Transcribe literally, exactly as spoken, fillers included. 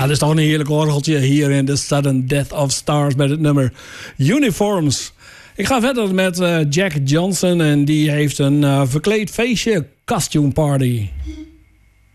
dat is toch een heerlijk orgeltje hier in The Sudden Death of Stars met het nummer Uniforms. Ik ga verder met uh, Jack Johnson en die heeft een uh, verkleed feestje, Costume Party.